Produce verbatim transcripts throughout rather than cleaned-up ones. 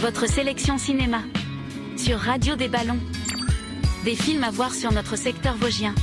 Votre sélection cinéma. Sur Radio des Ballons. Des films à voir sur notre secteur vosgien.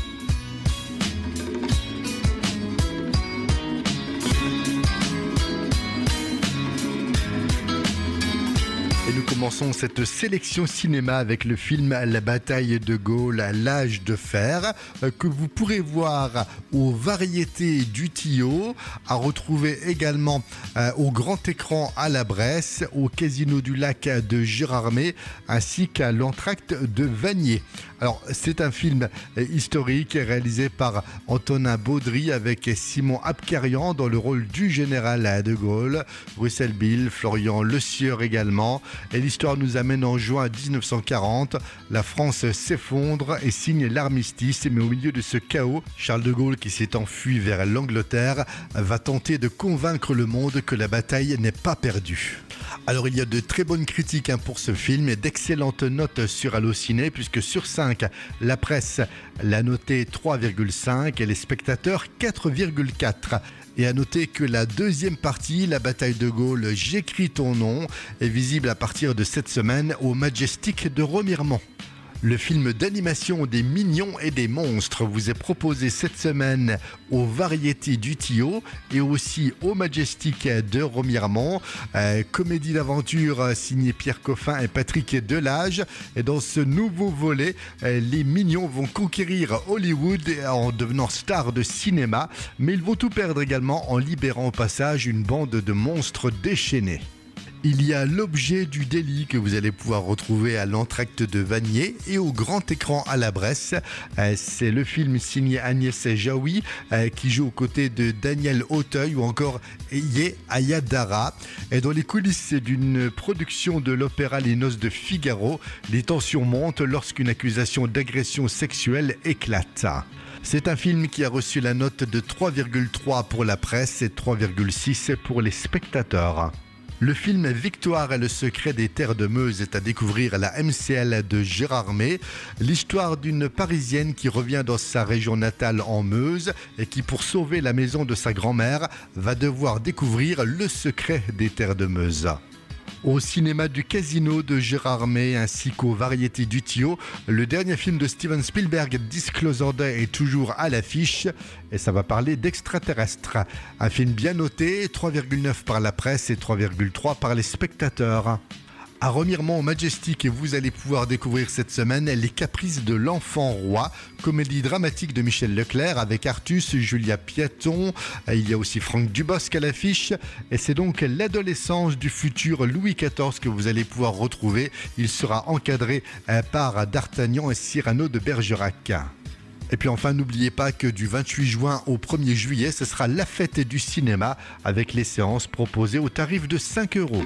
Et nous commençons cette sélection cinéma avec le film La bataille de Gaulle, l'âge de fer, que vous pourrez voir aux variétés du Tillot, à retrouver également euh, au grand écran à la Bresse, au Casino du Lac de Gérardmer, ainsi qu'à l'entracte de Vanier. Alors, c'est un film historique réalisé par Antonin Baudry avec Simon Abkarian dans le rôle du général de Gaulle, Russell Bill, Florian Lesieur également. Et l'histoire nous amène en juin dix-neuf cent quarante. La France s'effondre et signe l'armistice. Mais au milieu de ce chaos, Charles de Gaulle, qui s'est enfui vers l'Angleterre, va tenter de convaincre le monde que la bataille n'est pas perdue. Alors il y a de très bonnes critiques hein, pour ce film et d'excellentes notes sur Allociné, puisque sur cinq, la presse l'a noté trois virgule cinq et les spectateurs quatre virgule quatre. Et à noter que la deuxième partie, la bataille de Gaulle, J'écris ton nom, est visible à partir de cette semaine au Majestic de Remiremont. Le film d'animation des mignons et des monstres vous est proposé cette semaine aux variétés du Tillot et aussi au Majestic de Remiremont. Euh, comédie d'aventure signée Pierre Coffin et Patrick Delage. Et dans ce nouveau volet, euh, les mignons vont conquérir Hollywood en devenant stars de cinéma, mais ils vont tout perdre également en libérant au passage une bande de monstres déchaînés. Il y a l'objet du délit que vous allez pouvoir retrouver à l'entracte de Vanier et au grand écran à la Bresse. Euh, c'est le film signé Agnès Jaoui euh, qui joue aux côtés de Daniel Auteuil ou encore Eye Ayadara. Et dans les coulisses d'une production de l'opéra Les Noces de Figaro, les tensions montent lorsqu'une accusation d'agression sexuelle éclate. C'est un film qui a reçu la note de trois virgule trois pour la presse et trois virgule six pour les spectateurs. Le film Victoire et le secret des terres de Meuse est à découvrir à la M C L de Gérardmer. L'histoire d'une Parisienne qui revient dans sa région natale en Meuse et qui, pour sauver la maison de sa grand-mère, va devoir découvrir le secret des terres de Meuse. Au cinéma du Casino de Gérardmer ainsi qu'aux variétés du Tillot, le dernier film de Steven Spielberg, Disclosure Day, est toujours à l'affiche et ça va parler d'extraterrestres. Un film bien noté, trois virgule neuf par la presse et trois virgule trois par les spectateurs. À Remiremont au Majestic, vous allez pouvoir découvrir cette semaine Les Caprices de l'Enfant Roi, comédie dramatique de Michel Leclerc avec Artus, Julia Piaton. Il y a aussi Franck Dubosc à l'affiche. Et c'est donc l'adolescence du futur Louis quatorze que vous allez pouvoir retrouver. Il sera encadré par D'Artagnan et Cyrano de Bergerac. Et puis enfin, n'oubliez pas que du vingt-huit juin au premier juillet, ce sera la fête du cinéma avec les séances proposées au tarif de cinq euros.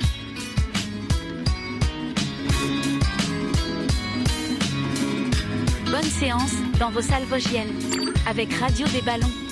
Bonne séance dans vos salles vosgiennes avec Radio des Ballons.